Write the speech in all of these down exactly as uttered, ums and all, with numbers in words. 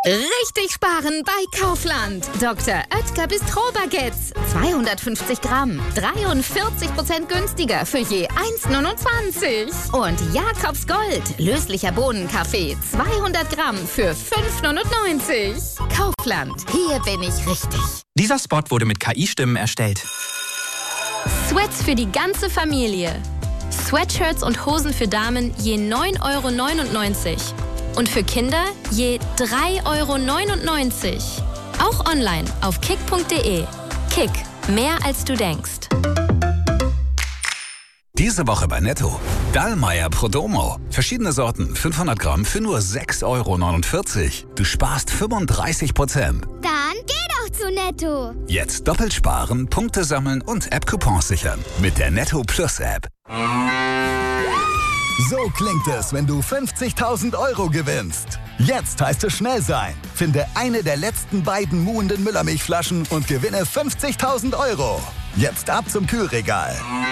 Richtig sparen bei Kaufland. Doktor Oetker Bistro-Baguettes. zweihundertfünfzig Gramm. dreiundvierzig Prozent günstiger für je eins Komma neunundzwanzig. Und Jakobs Gold. Löslicher Bohnenkaffee. zweihundert Gramm für fünf Komma neunundneunzig. Kaufland. Hier bin ich richtig. Dieser Spot wurde mit K I-Stimmen erstellt. Sweats für die ganze Familie. Sweatshirts und Hosen für Damen je neun Euro neunundneunzig. Und für Kinder je drei Euro neunundneunzig. Auch online auf kick punkt de. Kick, mehr als du denkst. Diese Woche bei Netto. Dallmayr Prodomo. Verschiedene Sorten, fünfhundert Gramm für nur sechs Euro neunundvierzig. Du sparst fünfunddreißig Prozent. Dann geh doch zu Netto. Jetzt doppelt sparen, Punkte sammeln und App-Coupons sichern. Mit der Netto Plus App. So klingt es, wenn du fünfzigtausend Euro gewinnst. Jetzt heißt es schnell sein. Finde eine der letzten beiden muhenden Müllermilchflaschen und gewinne fünfzigtausend Euro. Jetzt ab zum Kühlregal.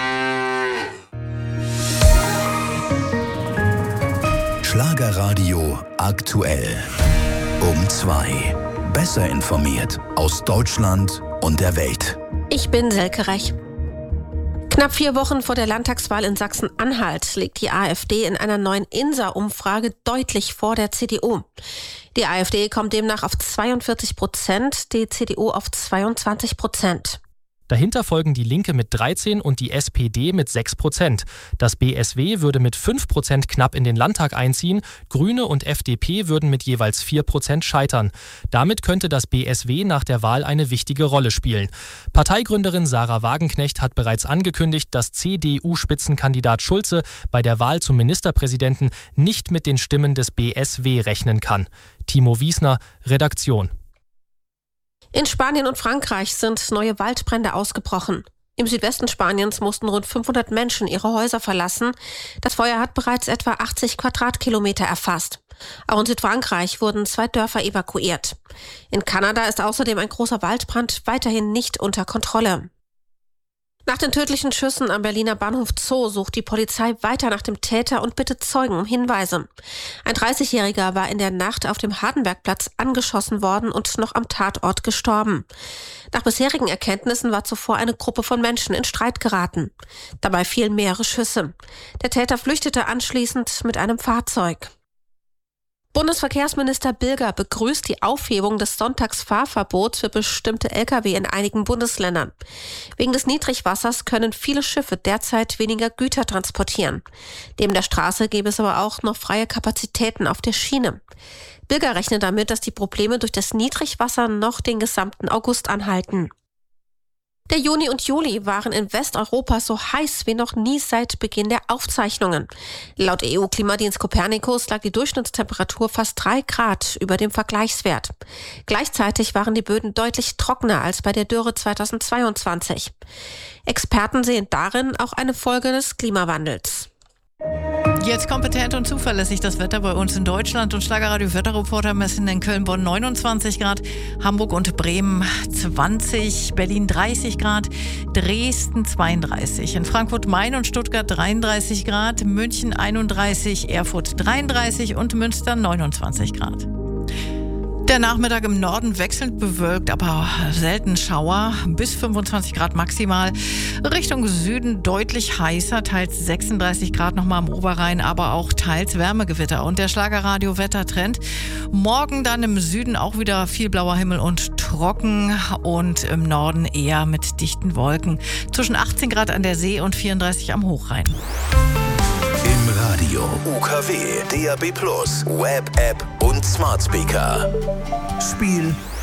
Schlagerradio aktuell. Um zwei. Besser informiert aus Deutschland und der Welt. Ich bin Selke Rech. Knapp vier Wochen vor der Landtagswahl in Sachsen-Anhalt liegt die AfD in einer neuen INSA-Umfrage deutlich vor der C D U. Die AfD kommt demnach auf zweiundvierzig Prozent, die C D U auf zweiundzwanzig Prozent. Dahinter folgen die Linke mit dreizehn und die S P D mit sechs Prozent. Das B S W würde mit fünf Prozent knapp in den Landtag einziehen, Grüne und F D P würden mit jeweils vier Prozent scheitern. Damit könnte das B S W nach der Wahl eine wichtige Rolle spielen. Parteigründerin Sarah Wagenknecht hat bereits angekündigt, dass C D U-Spitzenkandidat Schulze bei der Wahl zum Ministerpräsidenten nicht mit den Stimmen des B S W rechnen kann. Timo Wiesner, Redaktion. In Spanien und Frankreich sind neue Waldbrände ausgebrochen. Im Südwesten Spaniens mussten rund fünfhundert Menschen ihre Häuser verlassen. Das Feuer hat bereits etwa achtzig Quadratkilometer erfasst. Auch in Südfrankreich wurden zwei Dörfer evakuiert. In Kanada ist außerdem ein großer Waldbrand weiterhin nicht unter Kontrolle. Nach den tödlichen Schüssen am Berliner Bahnhof Zoo sucht die Polizei weiter nach dem Täter und bittet Zeugen um Hinweise. Ein dreißigjähriger war in der Nacht auf dem Hardenbergplatz angeschossen worden und noch am Tatort gestorben. Nach bisherigen Erkenntnissen war zuvor eine Gruppe von Menschen in Streit geraten. Dabei fielen mehrere Schüsse. Der Täter flüchtete anschließend mit einem Fahrzeug. Bundesverkehrsminister Bilger begrüßt die Aufhebung des Sonntagsfahrverbots für bestimmte L K W in einigen Bundesländern. Wegen des Niedrigwassers können viele Schiffe derzeit weniger Güter transportieren. Neben der Straße gäbe es aber auch noch freie Kapazitäten auf der Schiene. Bilger rechnet damit, dass die Probleme durch das Niedrigwasser noch den gesamten August anhalten. Der Juni und Juli waren in Westeuropa so heiß wie noch nie seit Beginn der Aufzeichnungen. Laut E U-Klimadienst Copernicus lag die Durchschnittstemperatur fast drei Grad über dem Vergleichswert. Gleichzeitig waren die Böden deutlich trockener als bei der Dürre zweitausendzweiundzwanzig. Experten sehen darin auch eine Folge des Klimawandels. Jetzt kompetent und zuverlässig das Wetter bei uns in Deutschland und Schlagerradio-Wetterreporter messen in Köln, Bonn neunundzwanzig Grad, Hamburg und Bremen zwanzig, Berlin dreißig Grad, Dresden zweiunddreißig, in Frankfurt, Main und Stuttgart dreiunddreißig Grad, München einunddreißig, Erfurt dreiunddreißig und Münster neunundzwanzig Grad. Der Nachmittag im Norden wechselnd bewölkt, aber selten Schauer, bis fünfundzwanzig Grad maximal. Richtung Süden deutlich heißer, teils sechsunddreißig Grad nochmal am Oberrhein, aber auch teils Wärmegewitter. Und der Schlagerradio-Wettertrend. Morgen dann im Süden auch wieder viel blauer Himmel und trocken und im Norden eher mit dichten Wolken. Zwischen achtzehn Grad an der See und vierunddreißig am Hochrhein. Im Radio, U K W, D A B plus, Web, App und Smart Speaker. Spiel